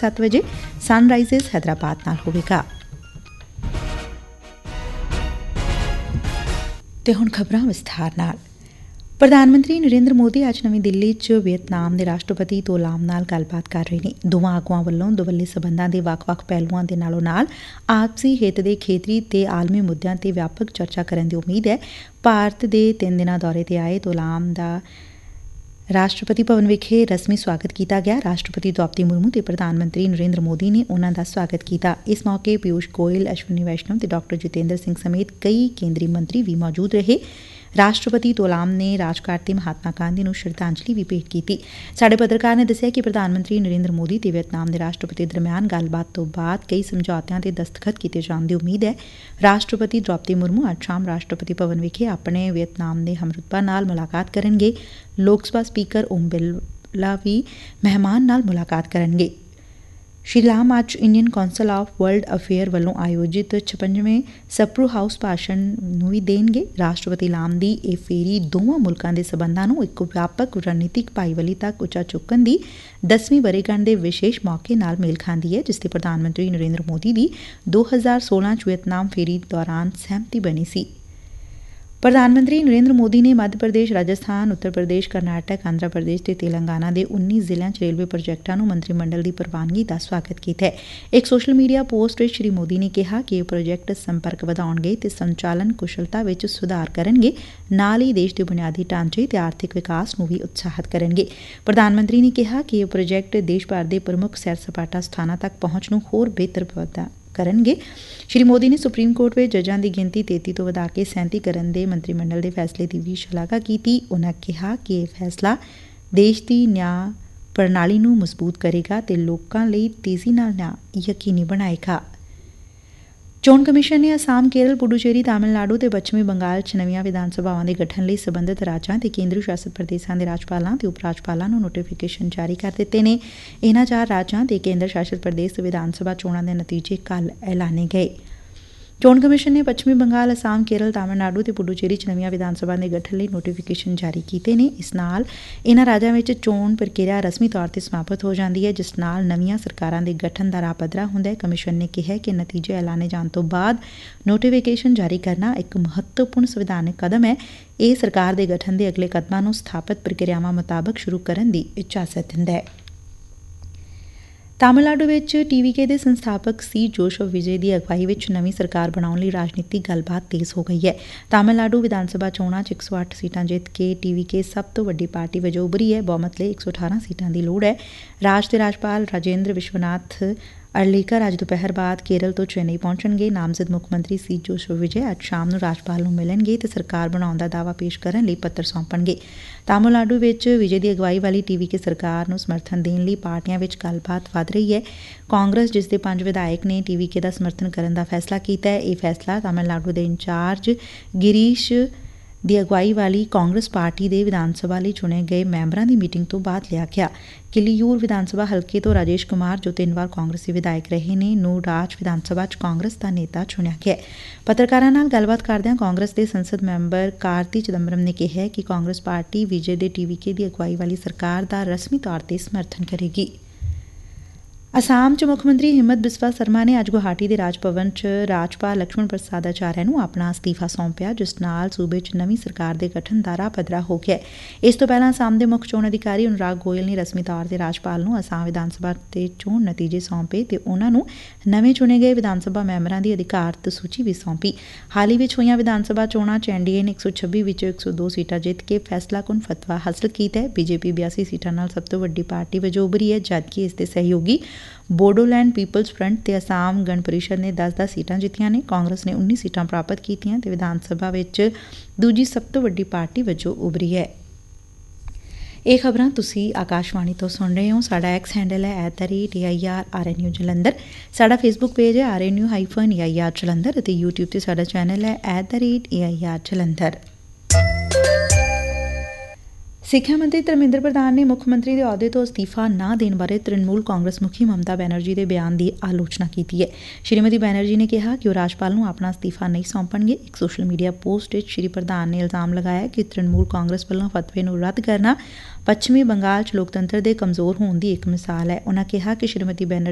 7 ਵਜੇ ਸਨਰਾਈਜ਼ਰਸ ਹੈਦਰਾਬਾਦ ਨਾਲ ਹੋਵੇਗਾ। ਤੇ ਹੁਣ ਖਬਰਾਂ ਵਿਸਥਾਰ ਨਾਲ। ਪ੍ਰਧਾਨ ਮੰਤਰੀ ਨਰਿੰਦਰ ਮੋਦੀ ਅੱਜ ਨਵੀਂ ਦਿੱਲੀ 'ਚ ਵੀਅਤਨਾਮ ਦੇ ਰਾਸ਼ਟਰਪਤੀ ਤੋ ਲਾਮ ਨਾਲ ਗੱਲਬਾਤ ਕਰ ਰਹੇ ਨੇ। ਦੋਵਾਂ ਆਗੂਆਂ ਵੱਲੋਂ ਦੁਵੱਲੇ ਸਬੰਧਾਂ ਦੇ ਵੱਖ-ਵੱਖ ਪਹਿਲੂਆਂ ਦੇ ਨਾਲੋਂ ਨਾਲ ਆਪਸੀ ਹਿੱਤ ਦੇ ਖੇਤਰੀ ਤੇ ਆਲਮੀ ਮੁੱਦਿਆਂ ਤੇ ਵਿਆਪਕ ਚਰਚਾ ਕਰਨ ਦੀ ਉਮੀਦ ਹੈ। ਭਾਰਤ ਦੇ 3 ਦਿਨਾਂ ਦੌਰੇ ਤੇ ਆਏ ਤੋ ਲਾਮ ਦਾ ਰਾਸ਼ਟਰਪਤੀ ਭਵਨ ਵਿਖੇ ਰਸਮੀ ਸਵਾਗਤ ਕੀਤਾ ਗਿਆ। ਰਾਸ਼ਟਰਪਤੀ ਦ੍ਰੌਪਦੀ ਮੁਰਮੂ ਤੇ ਪ੍ਰਧਾਨ ਮੰਤਰੀ ਨਰਿੰਦਰ ਮੋਦੀ ਨੇ ਉਨ੍ਹਾਂ ਦਾ ਸਵਾਗਤ ਕੀਤਾ। ਇਸ ਮੌਕੇ ਪਿਊਸ਼ ਗੋਇਲ, ਅਸ਼ਵਨੀ ਵੈਸ਼ਨਵ ਤੇ ਡਾ. ਜਤਿੰਦਰ ਸਿੰਘ ਸਮੇਤ ਕਈ ਕੇਂਦਰੀ ਮੰਤਰੀ ਵੀ ਮੌਜੂਦ ਰਹੇ। ਰਾਸ਼ਟਰਪਤੀ ਤੋਲਾਮ ਨੇ ਰਾਜਘਾਟ ਤੇ ਮਹਾਤਮਾ ਗਾਂਧੀ ਨੂੰ ਸ਼ਰਧਾਂਜਲੀ ਵੀ ਭੇਟ ਕੀਤੀ। ਸਾਡੇ ਪੱਤਰਕਾਰ ਨੇ ਦੱਸਿਆ ਕਿ ਪ੍ਰਧਾਨ ਮੰਤਰੀ ਨਰਿੰਦਰ ਮੋਦੀ ਤੇ ਵੀਅਤਨਾਮ ਦੇ ਰਾਸ਼ਟਰਪਤੀ ਦਰਮਿਆਨ ਗੱਲਬਾਤ ਤੋਂ ਬਾਅਦ ਕਈ ਸਮਝੌਤਿਆਂ ਤੇ ਦਸਤਖਤ ਕੀਤੇ ਜਾਣ ਦੀ ਉਮੀਦ ਹੈ। ਰਾਸ਼ਟਰਪਤੀ ਦ੍ਰੌਪਦੀ ਮੁਰਮੂ ਅੱਜ ਸ਼ਾਮ ਰਾਸ਼ਟਰਪਤੀ ਭਵਨ ਵਿਖੇ ਆਪਣੇ ਵੀਅਤਨਾਮ ਦੇ ਹਮਰੁਤਬਾ ਨਾਲ ਮੁਲਾਕਾਤ ਕਰਨਗੇ। ਲੋਕ ਸਭਾ ਸਪੀਕਰ ਓਮ ਬਿਰਲਾ ਵੀ ਮਹਿਮਾਨ ਨਾਲ ਮੁਲਾਕਾਤ ਕਰਨਗੇ। ਸ਼੍ਰੀ ਲਾਮ ਅੱਜ Indian council of world affair ਵੱਲੋਂ ਆਯੋਜਿਤ 56ਵੇਂ ਸਪਰੂ ਹਾਊਸ ਭਾਸ਼ਣ ਨੂੰ ਵੀ ਦੇਣਗੇ। ਰਾਸ਼ਟਰਪਤੀ ਲਾਮ ਦੀ ਇਹ ਫੇਰੀ ਦੋਵਾਂ ਮੁਲਕਾਂ ਦੇ ਸਬੰਧਾਂ ਨੂੰ ਇੱਕ ਵਿਆਪਕ ਰਣਨੀਤਿਕ ਭਾਈਵਾਲੀ ਤੱਕ ਉੱਚਾ ਚੁੱਕਣ ਦੀ 10ਵੀਂ ਵਰ੍ਹੇਗੰਢ ਦੇ ਵਿਸ਼ੇਸ਼ ਮੌਕੇ ਨਾਲ ਮੇਲ ਖਾਂਦੀ ਹੈ, ਜਿਸ ਤੇ ਪ੍ਰਧਾਨ ਮੰਤਰੀ ਨਰਿੰਦਰ ਮੋਦੀ ਦੀ 2016 ਚ ਵੀਅਤਨਾਮ ਫੇਰੀ ਦੌਰਾਨ ਸਹਿਮਤੀ ਬਣੀ ਸੀ। ਪ੍ਰਧਾਨ ਮੰਤਰੀ ਨਰਿੰਦਰ ਮੋਦੀ ਨੇ ਮੱਧ ਪ੍ਰਦੇਸ਼, ਰਾਜਸਥਾਨ, ਉੱਤਰ ਪ੍ਰਦੇਸ਼, ਕਰਨਾਟਕ, ਆਂਧਰਾ ਪ੍ਰਦੇਸ਼ ਤੇ ਤੇਲੰਗਾਨਾ ਦੇ 19 ਜ਼ਿਲ੍ਹਿਆਂ 'ਚ ਰੇਲਵੇ ਪ੍ਰੋਜੈਕਟਾਂ ਨੂੰ ਮੰਤਰੀ ਮੰਡਲ ਦੀ ਪ੍ਰਵਾਨਗੀ ਦਾ ਸਵਾਗਤ ਕੀਤਾ ਹੈ। ਇੱਕ ਸੋਸ਼ਲ ਮੀਡੀਆ ਪੋਸਟ ਵਿੱਚ ਸ਼੍ਰੀ ਮੋਦੀ ਨੇ ਕਿਹਾ ਕਿ ਇਹ ਪ੍ਰੋਜੈਕਟ ਸੰਪਰਕ ਵਧਾਉਣਗੇ ਤੇ ਸੰਚਾਲਨ ਕੁਸ਼ਲਤਾ ਵਿੱਚ ਸੁਧਾਰ ਕਰਨਗੇ, ਨਾਲ ਹੀ ਦੇਸ਼ ਦੇ ਬੁਨਿਆਦੀ ਢਾਂਚੇ ਤੇ ਆਰਥਿਕ ਵਿਕਾਸ ਨੂੰ ਵੀ ਉਤਸ਼ਾਹਿਤ ਕਰਨਗੇ। ਪ੍ਰਧਾਨ ਮੰਤਰੀ ਨੇ ਕਿਹਾ ਕਿ ਇਹ ਪ੍ਰੋਜੈਕਟ ਦੇਸ਼ ਭਰ ਦੇ ਪ੍ਰਮੁੱਖ ਸੈਰ ਸਪਾਟਾ ਸਥਾਨਾਂ ਤੱਕ ਪਹੁੰਚ ਨੂੰ ਹੋਰ ਬਿਹਤਰ ਕਰਨਗੇ। ਸ਼੍ਰੀ ਮੋਦੀ ਨੇ ਸੁਪਰੀਮ ਕੋਰਟ ਵਿੱਚ ਜੱਜਾਂ ਦੀ ਗਿਣਤੀ 33 ਤੋਂ ਵਧਾ ਕੇ 37 ਕਰਨ ਦੇ ਮੰਤਰੀ ਮੰਡਲ ਦੇ ਫੈਸਲੇ ਦੀ ਵੀ ਸ਼ਲਾਘਾ ਕੀਤੀ। ਉਨ੍ਹਾਂ ਕਿਹਾ ਕਿ ਇਹ ਫੈਸਲਾ ਦੇਸ਼ ਦੀ ਨਿਆਂ ਪ੍ਰਣਾਲੀ ਨੂੰ ਮਜ਼ਬੂਤ ਕਰੇਗਾ ਤੇ ਲੋਕਾਂ ਲਈ ਤੇਜ਼ੀ ਨਾਲ ਨਿਆਂ ਯਕੀਨੀ ਬਣਾਏਗਾ। ਚੋਣ ਕਮਿਸ਼ਨ ਨੇ ਅਸਾਮ, ਕੇਰਲ, ਪੁਡੂਚੇਰੀ, ਤਾਮਿਲਨਾਡੂ ਤੇ ਪੱਛਮੀ ਬੰਗਾਲ 'ਚ ਨਵੀਆਂ ਵਿਧਾਨ ਸਭਾਵਾਂ ਦੇ ਗਠਨ ਲਈ ਸਬੰਧਤ ਰਾਜਾਂ ਤੇ ਕੇਂਦਰੀ ਸ਼ਾਸਤ ਪ੍ਰਦੇਸ਼ਾਂ ਦੇ ਰਾਜਪਾਲਾਂ ਤੇ ਉਪ ਰਾਜਪਾਲਾਂ ਨੂੰ ਨੋਟੀਫਿਕੇਸ਼ਨ ਜਾਰੀ ਕਰ ਦਿੱਤੇ ਨੇ। ਇਨ੍ਹਾਂ 4 ਰਾਜਾਂ ਤੇ ਕੇਂਦਰ ਸ਼ਾਸਤ ਪ੍ਰਦੇਸ਼ ਦੇ ਵਿਧਾਨ ਸਭਾ ਚੋਣਾਂ ਦੇ ਨਤੀਜੇ ਕੱਲ੍ਹ ਐਲਾਨੇ ਗਏ। ਚੋਣ ਕਮਿਸ਼ਨ ਨੇ ਪੱਛਮੀ ਬੰਗਾਲ, ਅਸਾਮ, ਕੇਰਲ, ਤਾਮਿਲਨਾਡੂ ਤੇ ਪੁਡੂਚੇਰੀ 'ਚ ਨਵੀਆਂ ਵਿਧਾਨ ਸਭਾ ਦੇ ਗਠਨ ਲਈ ਨੋਟੀਫਿਕੇਸ਼ਨ ਜਾਰੀ ਕੀਤੇ ਨੇ। ਇਸ ਨਾਲ ਇਨ੍ਹਾਂ ਰਾਜਾਂ ਵਿੱਚ ਚੋਣ ਪ੍ਰਕਿਰਿਆ ਰਸਮੀ ਤੌਰ ਤੇ ਸਮਾਪਤ ਹੋ ਜਾਂਦੀ ਹੈ, ਜਿਸ ਨਾਲ ਨਵੀਆਂ ਸਰਕਾਰਾਂ ਦੇ ਗਠਨ ਦਾ ਰਾਹ ਪੱਧਰਾ ਹੁੰਦਾ ਹੈ। ਕਮਿਸ਼ਨ ਨੇ ਕਿਹਾ ਕਿ ਨਤੀਜੇ ਐਲਾਨੇ ਜਾਣ ਤੋਂ ਬਾਅਦ ਨੋਟੀਫਿਕੇਸ਼ਨ ਜਾਰੀ ਕਰਨਾ ਇੱਕ ਮਹੱਤਵਪੂਰਨ ਸੰਵਿਧਾਨਕ ਕਦਮ ਹੈ। ਇਹ ਸਰਕਾਰ ਦੇ ਗਠਨ ਦੇ ਅਗਲੇ ਕਦਮਾਂ ਨੂੰ ਸਥਾਪਿਤ ਪ੍ਰਕਿਰਿਆਵਾਂ ਮੁਤਾਬਕ ਸ਼ੁਰੂ ਕਰਨ ਦੀ ਇਜਾਜ਼ਤ ਦਿੰਦਾ ਹੈ। ਤਾਮਿਲਨਾਡੂ ਵਿੱਚ TVK ਦੇ ਸੰਸਥਾਪਕ ਸੀ ਜੋਸ਼ਵ ਵਿਜੇ ਦੀ ਅਗਵਾਈ ਵਿੱਚ ਨਵੀਂ ਸਰਕਾਰ ਬਣਾਉਣ ਲਈ ਰਾਜਨੀਤਿਕ ਗੱਲਬਾਤ ਤੇਜ਼ ਹੋ ਗਈ ਹੈ। ਤਾਮਿਲਨਾਡੂ ਵਿਧਾਨ ਸਭਾ ਚੋਣਾਂ 'ਚ 108 ਸੀਟਾਂ ਜਿੱਤ ਕੇ TVK ਸਭ ਤੋਂ ਵੱਡੀ ਪਾਰਟੀ ਵਜੋਂ ਉਭਰੀ ਹੈ। ਬਹੁਮਤ ਲਈ 118 ਸੀਟਾਂ ਦੀ ਲੋੜ ਹੈ। ਰਾਜ ਦੇ ਰਾਜਪਾਲ ਰਾਜੇਂਦਰ ਵਿਸ਼ਵਨਾਥ ਅਰਲੀਕਰ ਅੱਜ ਦੁਪਹਿਰ ਬਾਅਦ ਕੇਰਲ ਤੋਂ ਚੇਨਈ ਪਹੁੰਚਣਗੇ। ਨਾਮਜ਼ਦ ਮੁੱਖ ਮੰਤਰੀ ਸੀ ਜੋਸ਼ਵ ਵਿਜੇ ਅੱਜ ਸ਼ਾਮ ਨੂੰ ਰਾਜਪਾਲ ਨੂੰ ਮਿਲਣਗੇ ਤੇ ਸਰਕਾਰ ਬਣਾਉਣ ਦਾ ਦਾਅਵਾ ਪੇਸ਼ ਕਰਨ ਲਈ ਪੱਤਰ ਸੌਂਪਣਗੇ। ਤਾਮਿਲਨਾਡੂ ਵਿੱਚ ਵਿਜੇ ਦੀ ਅਗਵਾਈ ਵਾਲੀ TVK ਸਰਕਾਰ ਨੂੰ ਸਮਰਥਨ ਦੇਣ ਲਈ ਪਾਰਟੀਆਂ ਵਿੱਚ ਗੱਲਬਾਤ ਵਧ ਰਹੀ ਹੈ। ਕਾਂਗਰਸ, ਜਿਸ ਦੇ 5 ਵਿਧਾਇਕ ਨੇ TVK ਦਾ ਸਮਰਥਨ ਕਰਨ ਦਾ ਫੈਸਲਾ ਕੀਤਾ ਹੈ। ਇਹ ਫੈਸਲਾ ਤਾਮਿਲਨਾਡੂ ਦੇ ਇੰਚਾਰਜ ਗਿਰੀਸ਼ ਦੀ ਅਗਵਾਈ ਵਾਲੀ ਕਾਂਗਰਸ ਪਾਰਟੀ ਦੇ ਵਿਧਾਨ ਸਭਾ ਲਈ ਚੁਣੇ ਗਏ ਮੈਂਬਰਾਂ ਦੀ ਮੀਟਿੰਗ ਤੋਂ ਬਾਅਦ ਲਿਆ ਗਿਆ। ਕਿਲੀਯੂਰ ਵਿਧਾਨ ਸਭਾ ਹਲਕੇ ਤੋਂ ਰਾਜੇਸ਼ ਕੁਮਾਰ, ਜੋ 3 ਵਾਰ ਕਾਂਗਰਸੀ ਵਿਧਾਇਕ ਰਹੇ ਨੇ, ਨੂੰ ਰਾਜ ਵਿਧਾਨ ਸਭਾ 'ਚ ਕਾਂਗਰਸ ਦਾ ਨੇਤਾ ਚੁਣਿਆ ਗਿਆ। ਪੱਤਰਕਾਰਾਂ ਨਾਲ ਗੱਲਬਾਤ ਕਰਦਿਆਂ ਕਾਂਗਰਸ ਦੇ ਸੰਸਦ ਮੈਂਬਰ ਕਾਰਤੀ ਚਿਦੰਬਰਮ ਨੇ ਕਿਹਾ ਕਿ ਕਾਂਗਰਸ ਪਾਰਟੀ ਵਿਜੇ ਦੇ TVK ਦੀ ਅਗਵਾਈ ਵਾਲੀ ਸਰਕਾਰ ਦਾ ਰਸਮੀ ਤੌਰ ਤੇ ਸਮਰਥਨ ਕਰੇਗੀ। ਅਸਾਮ 'ਚ ਮੁੱਖ ਮੰਤਰੀ ਹਿੰਮਤ ਬਿਸਵਾ ਸਰਮਾ ਨੇ ਅੱਜ ਗੁਹਾਟੀ ਦੇ ਰਾਜ ਭਵਨ 'ਚ ਰਾਜਪਾਲ ਲਕਸ਼ਮਣ ਪ੍ਰਸਾਦ ਆਚਾਰਿਆ ਨੂੰ ਆਪਣਾ ਅਸਤੀਫਾ ਸੌਂਪਿਆ, ਜਿਸ ਨਾਲ ਸੂਬੇ 'ਚ ਨਵੀਂ ਸਰਕਾਰ ਦੇ ਗਠਨ ਦਾ ਰਾਹ ਪੱਧਰਾ ਹੋ ਗਿਆ। ਇਸ ਤੋਂ ਪਹਿਲਾਂ ਅਸਾਮ ਦੇ ਮੁੱਖ ਚੋਣ ਅਧਿਕਾਰੀ ਅਨੁਰਾਗ ਗੋਇਲ ਨੇ ਰਸਮੀ ਤੌਰ ਤੇ ਰਾਜਪਾਲ ਨੂੰ ਅਸਾਮ ਵਿਧਾਨ ਸਭਾ ਦੇ ਚੋਣ ਨਤੀਜੇ ਸੌਂਪੇ ਤੇ ਉਨ੍ਹਾਂ ਨੂੰ ਨਵੇਂ ਚੁਣੇ ਗਏ ਵਿਧਾਨ ਸਭਾ ਮੈਂਬਰਾਂ ਦੀ ਅਧਿਕਾਰਤ ਸੂਚੀ ਵੀ ਸੌਂਪੀ। ਹਾਲ ਹੀ ਵਿੱਚ ਹੋਈਆਂ ਵਿਧਾਨ ਸਭਾ ਚੋਣਾਂ 'ਚ NDA ਨੇ 126 ਵਿੱਚੋਂ 102 ਸੀਟਾਂ ਜਿੱਤ ਕੇ ਫੈਸਲਾਕੁਨ ਫਤਵਾ ਹਾਸਲ ਕੀਤਾ ਹੈ। BJP 82 ਸੀਟਾਂ ਨਾਲ ਸਭ ਤੋਂ ਵੱਡੀ ਪਾਰਟੀ ਵਜੋਂ ਉਭਰੀ ਹੈ, ਜਦਕਿ ਇਸ ਦੇ ਸਹਿਯੋਗੀ ਬੋਡੋਲੈਂਡ ਪੀਪਲਜ਼ ਫਰੰਟ ਤੇ ਅਸਾਮ ਗਣ ਪਰਿਸ਼ਦ ਨੇ 10-10 ਸੀਟਾਂ ਜਿੱਤੀਆਂ ਨੇ। ਕਾਂਗਰਸ ਨੇ 19 ਸੀਟਾਂ ਪ੍ਰਾਪਤ ਕੀਤੀਆਂ ਤੇ ਵਿਧਾਨ ਸਭਾ ਵਿੱਚ ਦੂਜੀ ਸਭ ਤੋਂ ਵੱਡੀ ਪਾਰਟੀ ਵਜੋਂ ਉਭਰੀ ਹੈ। ਇਹ ਖਬਰਾਂ ਤੁਸੀਂ ਆਕਾਸ਼ਵਾਣੀ ਤੋਂ ਸੁਣ ਰਹੇ ਹੋ। ਸਾਡਾ X ਹੈਂਡਲ ਹੈ @AIRRNU ਜਲੰਧਰ। ਸਾਡਾ ਫੇਸਬੁੱਕ ਪੇਜ ਹੈ RNU-AIR ਜਲੰਧਰ ਅਤੇ YouTube ਤੇ ਸਾਡਾ ਚੈਨਲ ਹੈ @AIR ਜਲੰਧਰ। ਸਿੱਖਿਆ ਮੰਤਰੀ ਧਰਮਿੰਦਰ ਪ੍ਰਧਾਨ ਨੇ ਮੁੱਖ ਮੰਤਰੀ ਦੇ ਅਹੁਦੇ ਤੋਂ ਅਸਤੀਫਾ ਨਾ ਦੇਣ ਬਾਰੇ ਤ੍ਰਿਣਮੂਲ ਕਾਂਗਰਸ ਮੁਖੀ ਮਮਤਾ ਬੈਨਰਜੀ ਦੇ ਬਿਆਨ ਦੀ ਆਲੋਚਨਾ ਕੀਤੀ ਹੈ। ਸ਼੍ਰੀਮਤੀ ਬੈਨਰਜੀ ਨੇ ਕਿਹਾ ਕਿ ਉਹ ਰਾਜਪਾਲ ਨੂੰ ਆਪਣਾ ਅਸਤੀਫਾ ਨਹੀਂ ਸੌਂਪਣਗੇ। ਇੱਕ ਸੋਸ਼ਲ ਮੀਡੀਆ ਪੋਸਟ ਵਿੱਚ ਸ਼੍ਰੀ ਪ੍ਰਧਾਨ ਨੇ ਇਲਜ਼ਾਮ ਲਗਾਇਆ ਕਿ ਤ੍ਰਿਣਮੂਲ ਕਾਂਗਰਸ ਵੱਲੋਂ ਫਤਵੇ ਨੂੰ ਰੱਦ ਕਰਨਾ ਪੱਛਮੀ ਬੰਗਾਲ 'ਚ ਲੋਕਤੰਤਰ ਦੇ ਕਮਜ਼ੋਰ ਹੋਣ ਦੀ ਇੱਕ ਮਿਸਾਲ ਹੈ। ਉਨ੍ਹਾਂ ਕਿਹਾ ਕਿ ਸ਼੍ਰੀਮਤੀ ਬੈਨਰਜੀ